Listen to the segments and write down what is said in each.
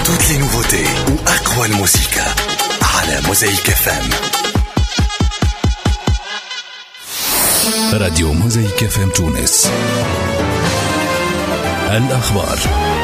toutes les nouveautés وأقوى الموسيقى على موزايك FM. راديو موزايك FM تونس. الأخبار.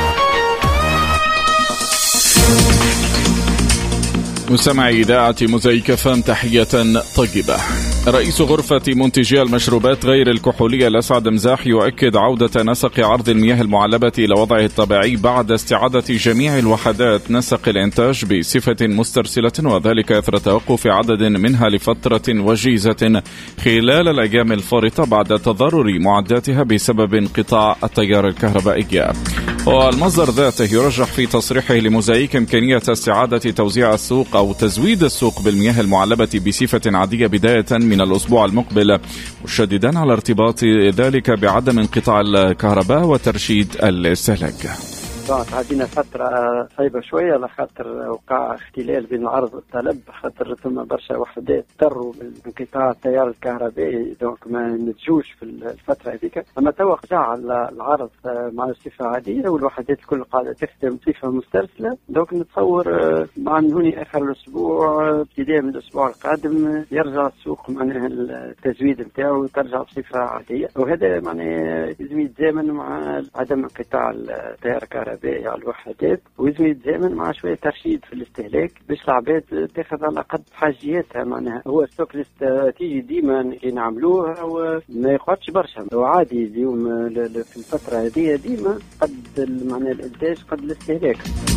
مستمعي إذاعة موزايك FM تحية طيبة. رئيس غرفة منتجي المشروبات غير الكحولية الأسعد مزاح يؤكد عودة نسق عرض المياه المعلبة إلى وضعه الطبيعي بعد استعادة جميع الوحدات نسق الإنتاج بصفة مسترسلة، وذلك إثر توقف عدد منها لفترة وجيزة خلال الأيام الفارطة بعد تضرر معداتها بسبب انقطاع التيار الكهربائي. والمصدر ذاته يرجح في تصريحه لموزايك إمكانية استعادة توزيع السوق أو تزويد السوق بالمياه المعلبة بصفة عادية بداية من الأسبوع المقبل، مشددا على ارتباط ذلك بعدم انقطاع الكهرباء وترشيد الاستهلاك. عدينا فترة صعبة شوية لخاطر وقع اختلال بين العرض والطلب، خاطر ثم برشا وحدات اضطروا بانقطاع التيار الكهربائي، دونك ما نتجوش في الفترة هذيك. أما توا رجع العرض مع صفة عادية والوحدات الكل قاعدة تخدم بصفة مسترسلة، دونك نتصور مع هوني آخر الأسبوع ابتداء من الأسبوع القادم يرجع السوق معناها التزويد نتاعو ترجع بصفة عادية، وهذا معناها تزويد زمن مع عدم انقطاع التيار الكهربائي على الوحدات، ويزم يتزامن مع شويه ترشيد في الاستهلاك باش العباد تاخذ على قد حاجياتها. معناها هو ستوك استراتيجي ديما نعملوها وما يقعدش برشا، وعادي اليوم في الفتره هذه ديما قد معناها الانتاج قد الاستهلاك.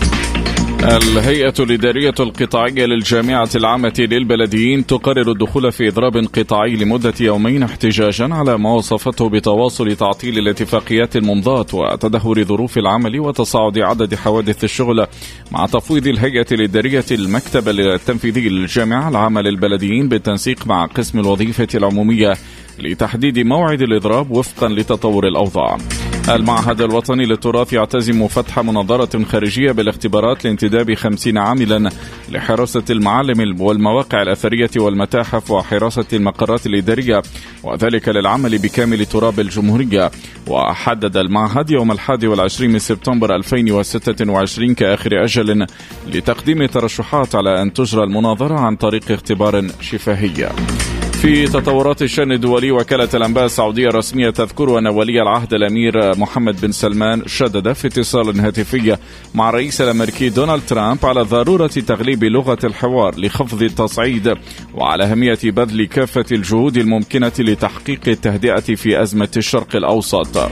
الهيئة الإدارية القطاعية للجامعة العامة للبلديين تقرر الدخول في إضراب قطاعي لمدة يومين احتجاجا على ما وصفته بتواصل تعطيل الاتفاقيات الممضاة وتدهور ظروف العمل وتصاعد عدد حوادث الشغل، مع تفويض الهيئة الإدارية المكتب التنفيذي للجامعة العامة للبلديين بالتنسيق مع قسم الوظيفة العمومية لتحديد موعد الإضراب وفقا لتطور الأوضاع. المعهد الوطني للتراث يعتزم فتح منظرة خارجية بالاختبارات لانتداب 50 عاملا لحراسة المعالم والمواقع الأثرية والمتاحف وحراسة المقرات الإدارية، وذلك للعمل بكامل تراب الجمهورية. وحدد المعهد يوم 21 من سبتمبر 2026 كآخر أجل لتقديم ترشحات على أن تجرى المناظرة عن طريق اختبار شفهي. في تطورات الشأن الدولي، وكالة الأنباء السعودية الرسمية تذكر أن ولي العهد الأمير محمد بن سلمان شدد في اتصال هاتفي مع الرئيس الأمريكي دونالد ترامب على ضرورة تغليب لغة الحوار لخفض التصعيد، وعلى أهمية بذل كافة الجهود الممكنة لتحقيق التهدئة في أزمة الشرق الأوسط.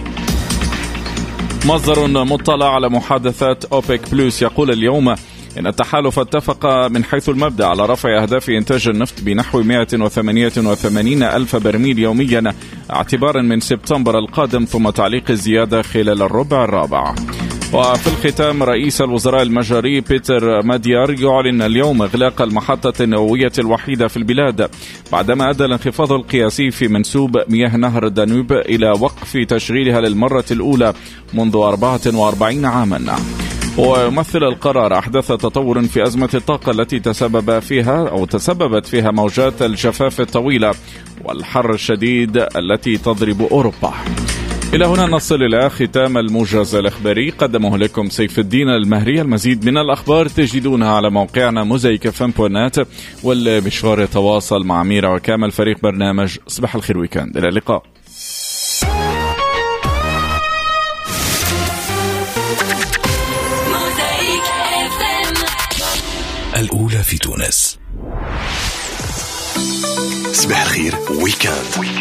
مصدر مطلع على محادثات أوبك بلس يقول اليوم إن التحالف اتفق من حيث المبدأ على رفع أهداف إنتاج النفط بنحو 188 ألف برميل يوميا اعتبارا من سبتمبر القادم، ثم تعليق الزيادة خلال الربع الرابع. وفي الختام، رئيس الوزراء المجري بيتر ماديار يعلن اليوم إغلاق المحطة النووية الوحيدة في البلاد بعدما أدى الانخفاض القياسي في منسوب مياه نهر الدانوب إلى وقف تشغيلها للمرة الأولى منذ 44 عاما. ويمثل القرار أحدث تطور في أزمة الطاقة التي تسببت فيها موجات الجفاف الطويلة والحر الشديد التي تضرب أوروبا. إلى هنا نصل إلى ختام الموجز الإخباري، قدمه لكم سيف الدين المهري. المزيد من الأخبار تجدونها على موقعنا موزايك FM.net، والمشوار يتواصل مع ميرا وكامل فريق برنامج صباح الخير ويكند. إلى اللقاء. الأولى في تونس. صباح الخير ويكند.